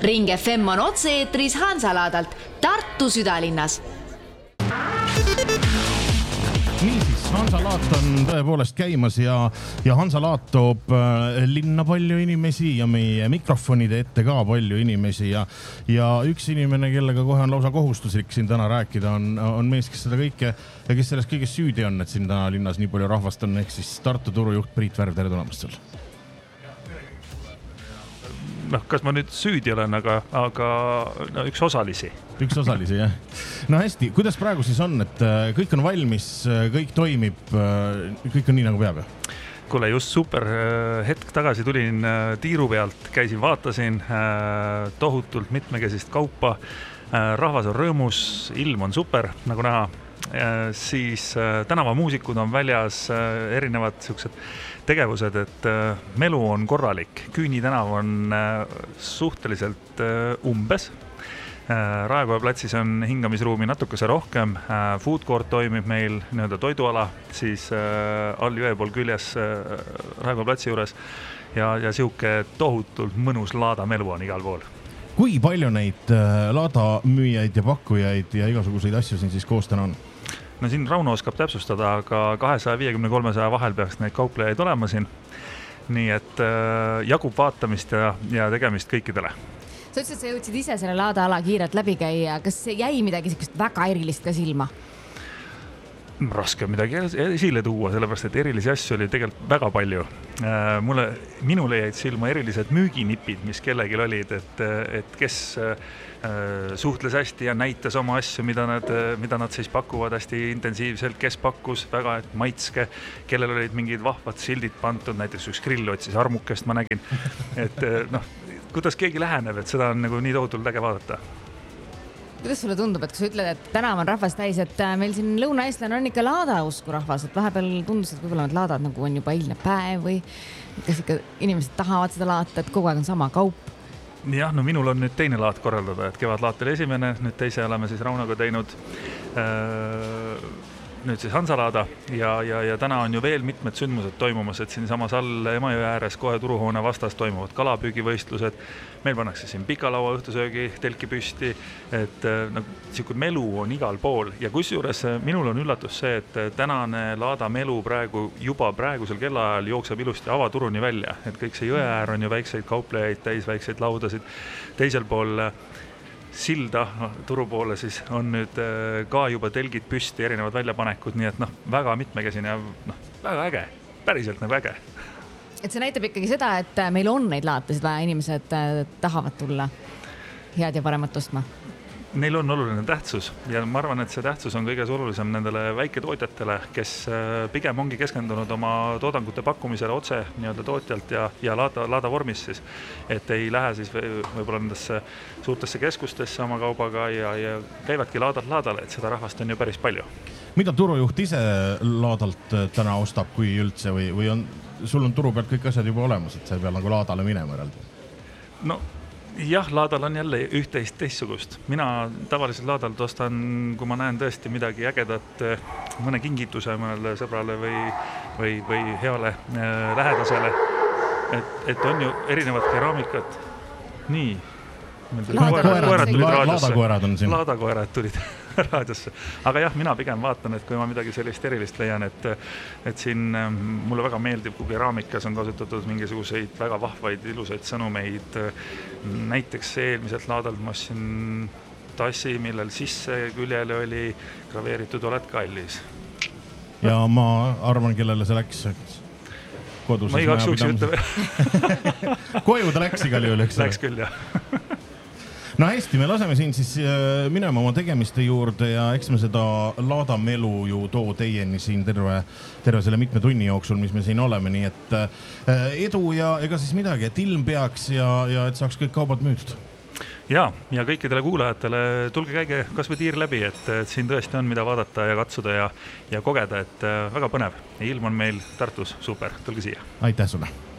Ring FM on otse-eetris Hansalaadalt Tartu südalinnas. Niisiis, Hansalaat on tõepoolest käimas ja Hansalaat toob linna palju inimesi ja meie mikrofonide ette ka palju inimesi ja üks inimene, kellega kohe on lausa kohustuslik siin täna rääkida, on mees, kes seda kõike ja kes sellest kõigest süüdi on, et siin täna linnas nii palju rahvast on, ehk siis Tartu turujuht Priit Värv, tere tulemast sul. Kas ma nüüd süüdi olen, aga üks osalisi. Üks osalisi, jah. No hästi, kuidas praegu siis on, et kõik on valmis, kõik toimib, kõik on nii nagu peab? Kuule, just super hetk tagasi tulin tiiru pealt, käisin, vaatasin tohutult mitmekesist kaupa, rahvas on rõõmus, ilm on super, nagu näha. Siis tänavamuusikud on väljas, erinevad siuksed tegevused, et melu on korralik. Küüni tänav on suhteliselt umbes. Raekoja platsis on hingamisruumi natukese rohkem. Food court toimib meil nii-öelda toiduala, siis all jõe pool küljes Raekoja platsi juures ja siuke tohutult mõnus laadamelu on igal pool. Kui palju neid laadamüüjaid ja pakkujaid ja igasuguseid asju siin siis koos täna on? No siin Rauno oskab täpsustada, aga 250-300 vahel peaks neid kauplejaid olema siin. Nii et jagub vaatamist ja tegemist kõikidele. Sa ütlesid, et sa jõudsid ise selle laadaala kiirelt läbi käia. Kas jäi midagi väga erilist ka silma? Raske midagi esile tuua, sellepärast, et erilisi asju oli tegelikult väga palju. Minule jäid silma erilised müüginipid, mis kellelgi olid, et kes suhtles hästi ja näitas oma asju, mida nad siis pakuvad hästi intensiivselt, kes pakkus väga, et maitske, kellel olid mingid vahvad sildid pandud, näiteks üks grill otsis armukest, ma nägin, et kuidas keegi läheneb, et seda on nagu nii tohutult äge vaadata. Kuidas sulle tundub, et kui sa ütled, et tänav on rahvas täis, et meil siin Lõuna-Eestlane on ikka laadausku rahvas, et vahepeal tundus, et võib-olla need laadad nagu on juba eilne päev või kas ikka inimesed tahavad seda laata, et kogu aeg on sama kaup? Jah, no minul on nüüd teine laat korraldada, et Kevadlaat oli esimene, nüüd teise oleme siis Raunaga teinud nüüd siis Hansalaada ja täna on ju veel mitmed sündmused toimumas, et siin samas all Emajõe ääres kohe turuhoone vastas toimuvad kalapüügivõistlused, meil pannakse siin pikalaua õhtusöögi telki püsti, et siuke melu on igal pool ja kusjuures minul on üllatus see, et tänane laada melu juba praegusel kellaajal jookseb ilusti avaturuni välja, et kõik see jõe äär on ju väikseid kauplejaid täis, väikseid laudasid, teisel pool silda turu poole siis on nüüd ka juba telgid püsti, erinevad väljapanekud, nii et väga mitmekesine ja väga äge, päriselt nagu äge. Et see näitab ikkagi seda, et meil on neid laatasid vaja, inimesed tahavad tulla head ja paremat ostma. Neil on oluline tähtsus ja ma arvan, et see tähtsus on kõige olulisem nendele väiketootjatele, kes pigem ongi keskendunud oma toodangute pakkumisele otse nii-öelda tootjalt ja laada vormis siis, et ei lähe siis võib-olla nendesse suurtesse keskustesse oma kaubaga ja käivadki laadale, et seda rahvast on ju päris palju. Mida turujuht ise laadalt täna ostab, kui üldse või sul on turu pealt kõik asjad juba olemas, et sa ei pea nagu laadale minema eraldi? No jah, laadal on jälle üht-teist teistsugust. Mina tavaliselt laadalt ostan, kui ma näen tõesti midagi ägedat, mõne kingituse mõnele sõbrale või heale lähedasele. Et on ju erinevad keraamikat. Nii. Laadakoerad on siin. Laadakoerad tulid raadiosse. Aga jah, mina pigem vaatan, et kui ma midagi sellist erilist leian, et siin mulle väga meeldib, kui keraamikas on kasutatud mingisuguseid väga vahvaid, ilusaid sõnumeid. Näiteks eelmiselt laadalt ma ostsin tassi, millel sisse küljele oli graveeritud oled kallis. Ja ma arvan, kellele see läks kodus. Ma igaks juhuks ütleme. Koju ta läks igal juhul, eks? Läks küll, jah. No hästi, me laseme siin siis minema oma tegemiste juurde ja eks me seda laadamelu ju too teieni siin terve selle mitme tunni jooksul, mis me siin oleme, nii et edu ja ega siis midagi, et ilm peaks ja et saaks kõik kaubad müüdud. Ja kõikidele kuulajatele tulge käige kas või tiir läbi, et siin tõesti on mida vaadata ja katsuda ja kogeda, et väga põnev. Ilm on meil Tartus super, tulge siia. Aitäh sulle!